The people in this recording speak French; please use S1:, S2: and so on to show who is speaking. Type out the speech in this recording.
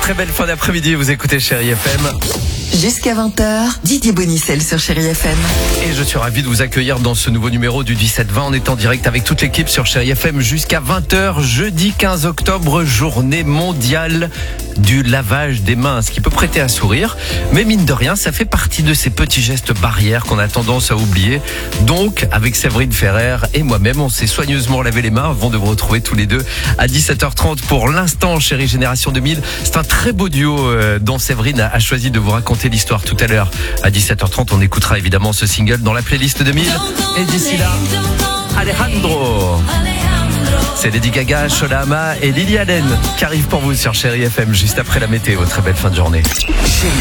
S1: Très belle fin d'après-midi, vous écoutez Chérie FM.
S2: Jusqu'à 20h, Didier Bonicel sur Chérie FM.
S1: Et je suis ravi de vous accueillir dans ce nouveau numéro du 17-20. On est en direct avec toute l'équipe sur Chérie FM jusqu'à 20h, jeudi 15 octobre, journée mondiale du lavage des mains. Ce qui peut prêter à sourire, mais mine de rien, ça fait partie de ces petits gestes barrières qu'on a tendance à oublier. Donc, avec Séverine Ferrer et moi-même, on s'est soigneusement lavé les mains avant de vous retrouver tous les deux à 17h30 pour l'instant, Chérie Génération 2000. C'est un très beau duo dont Séverine a choisi de vous raconter l'histoire tout à l'heure. À 17h30, on écoutera évidemment ce single dans la playlist 2000. Et d'ici là, Alejandro. C'est Lady Gaga, Sholama et Lily Allen qui arrivent pour vous sur Chérie FM juste après la météo. Très belle fin de journée.